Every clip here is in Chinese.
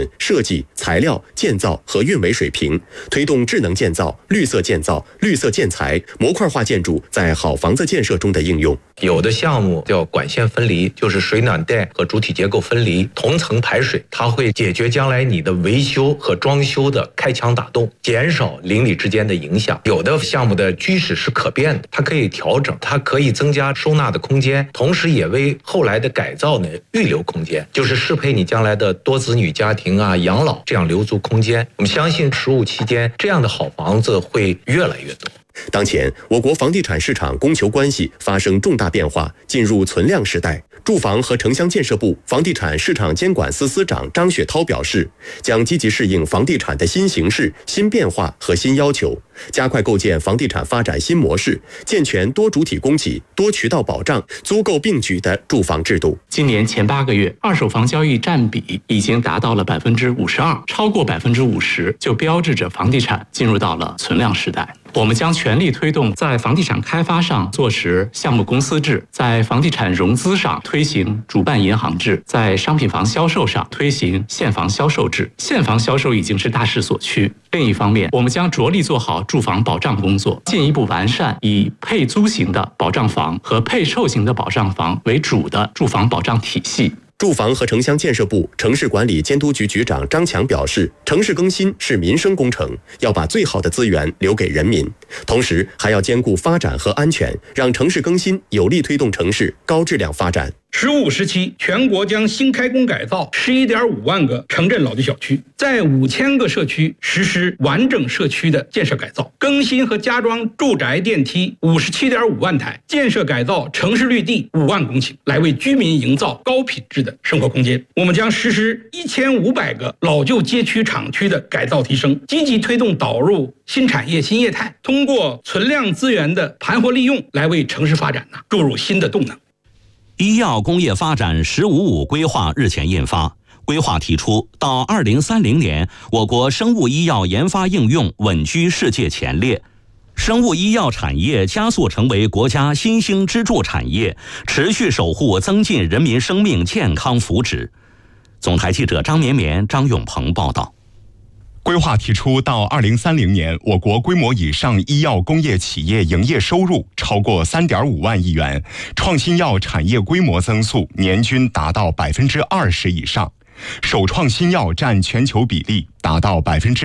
准、设计、材料、建造和运维水平，推动智能建造、绿色建造、绿色建材、模块化建筑在好房子建设中的应用。 有的项目叫管线分离，就是水暖带和主体结构分离，同层排水，它会解决将来你的维修和装修的开墙打洞，减少邻里之间的影响。有的项目的居室是可变的，它可以调整，它可以增加收纳的空间，同时也为后来的改造呢预留空间，就是适配你将来的多子女家庭啊、养老，这样留足空间。我们相信15期间这样的好房子会越来越多。 当前，我国房地产市场供求关系发生重大变化，进入存量时代。住房和城乡建设部房地产市场监管司司长张雪涛表示，将积极适应房地产的新形势、新变化和新要求，加快构建房地产发展新模式，健全多主体供给、多渠道保障、租购并举的住房制度。 今年前8个月，二手房交易占比已经达到了52%，超过50%，就标志着房地产进入到了存量时代。我们将全力推动在房地产开发上落实项目公司制，在房地产融资上推行主办银行制，在商品房销售上推行现房销售制。现房销售已经是大势所趋。另一方面，我们将着力做好住房保障工作，进一步完善以配租型的保障房和配售型的保障房为主的住房保障体系。 住房和城乡建设部城市管理监督局局长张强表示，城市更新是民生工程，要把最好的资源留给人民，同时还要兼顾发展和安全，让城市更新有力推动城市高质量发展。 15时期，全国将新开工改造11.5万个城镇老旧小区，在5000个社区实施完整社区的建设改造，更新和加装住宅电梯57.5万台，建设改造城市绿地5万公顷，来为居民营造高品质的生活空间。我们将实施1500个老旧街区厂区的改造提升，积极推动导入新产业新业态，通过存量资源的盘活利用，来为城市发展注入新的动能。 医药工业发展“15+5”规划日前印发，规划提出，到2030年，我国生物医药研发应用稳居世界前列，生物医药产业加速成为国家新兴支柱产业，持续守护增进人民生命健康福祉。总台记者张绵绵、张永鹏报道。 规划提出，到2030年，我国规模以上医药工业企业营业收入超过3.5万亿元，创新药产业规模增速年均达到20%以上，首创新药占全球比例达到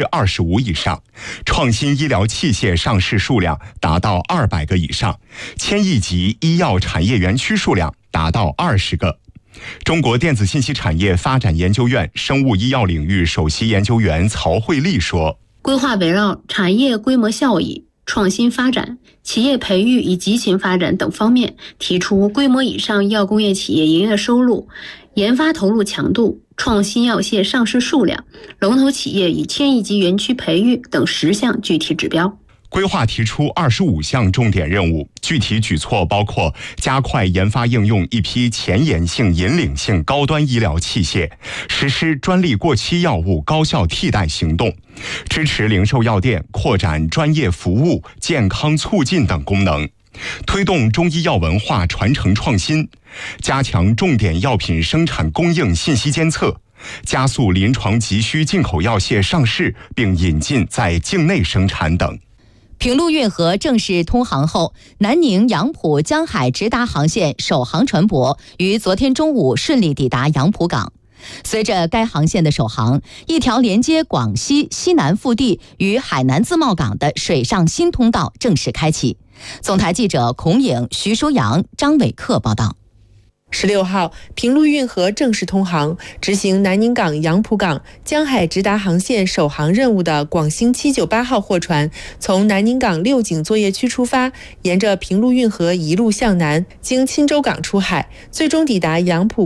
25%以上，创新医疗器械上市数量达到200个以上，1000亿级医药产业园区数量达到20个。中国电子信息产业发展研究院生物医药领域首席研究员曹慧丽说， 规划围绕产业规模效益、创新发展、企业培育与集群发展等方面，提出规模以上医药工业企业营业收入、研发投入强度、创新药械上市数量、龙头企业与1000亿级园区培育等10项具体指标。 规划提出25项重点任务，具体举措包括加快研发应用一批前沿性、引领性高端医疗器械，实施专利过期药物高效替代行动，支持零售药店扩展专业服务、健康促进等功能，推动中医药文化传承创新，加强重点药品生产供应信息监测，加速临床急需进口药械上市并引进在境内生产等。 平陆运河正式通航后，南宁杨浦江海直达航线首航船舶于昨天中午顺利抵达杨浦港。随着该航线的首航，一条连接广西西南腹地与海南自贸港的水上新通道正式开启。总台记者孔颖、徐舒阳、张伟克报道。 16号，平陆运河正式通航，执行南宁港、杨浦港、江海直达航线首航任务的广星798号货船，从南宁港六井作业区出发，沿着平陆运河一路向南，经钦州港出海，最终抵达杨浦